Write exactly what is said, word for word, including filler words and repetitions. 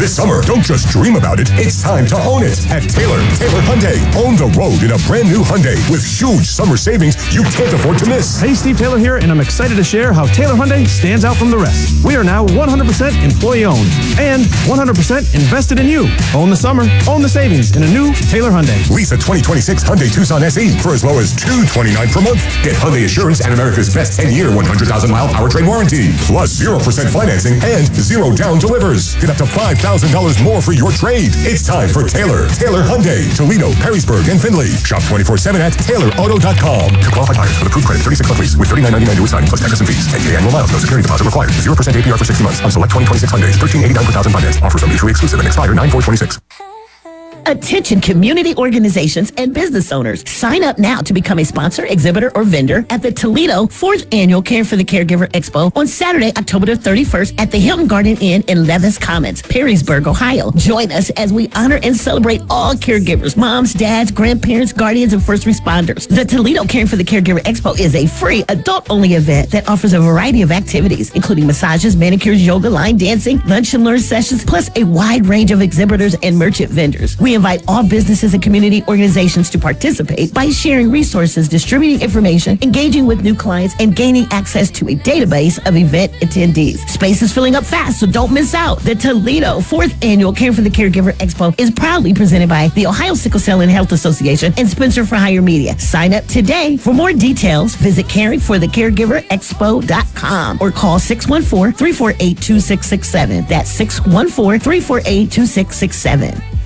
This summer, don't just dream about it. It's time to own it at Taylor. Taylor Hyundai. Own the road in a brand new Hyundai with huge summer savings you can't afford to miss. Hey, Steve Taylor here, and I'm excited to share how Taylor Hyundai stands out from the rest. We are now one hundred percent employee-owned and one hundred percent invested in you. Own the summer, own the savings in a new Taylor Hyundai. Lease a twenty twenty-six Hyundai Tucson S E for as low as two hundred twenty-nine dollars per month. Get Hyundai Assurance and America's best ten-year, one hundred thousand mile powertrain warranty. Plus zero percent financing and zero down delivers. Get up to five thousand dollars more for your trade. It's time for Taylor. Taylor Hyundai. Toledo, Perrysburg, and Findlay. Shop twenty-four seven at taylor auto dot com. To qualified buyers with approved credit, thirty-six month lease with thirty-nine ninety-nine due signing plus taxes and fees. ten K annual miles, no security deposit required. zero percent A P R for sixty months on select twenty twenty-six Hyundais. thirteen eighty-nine per thousand finance. Offers are mutually exclusive and expire nine four twenty-six. Attention community organizations and business owners. Sign up now to become a sponsor, exhibitor, or vendor at the Toledo fourth Annual Care for the Caregiver Expo on Saturday, October the thirty-first at the Hilton Garden Inn in Levis Commons, Perrysburg, Ohio. Join us as we honor and celebrate all caregivers, moms, dads, grandparents, guardians, and first responders. The Toledo Care for the Caregiver Expo is a free adult-only event that offers a variety of activities, including massages, manicures, yoga, line dancing, lunch and learn sessions, plus a wide range of exhibitors and merchant vendors. We invite all businesses and community organizations to participate by sharing resources, distributing information, engaging with new clients, and gaining access to a database of event attendees. Space is filling up fast, so don't miss out. The Toledo fourth Annual Care for the Caregiver Expo is proudly presented by the Ohio Sickle Cell and Health Association and Spencer for Hire Media. Sign up today. For more details, visit caring for the caregiver expo dot com or call six one four, three four eight, two six six seven. That's six one four, three four eight, two six six seven.